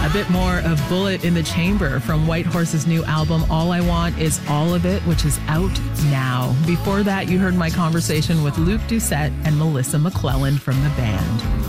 A bit more of Bullet in the Chamber from White Horse's new album, All I Want Is All of It, which is out now. Before that, you heard my conversation with Luke Doucette and Melissa McClelland from the band.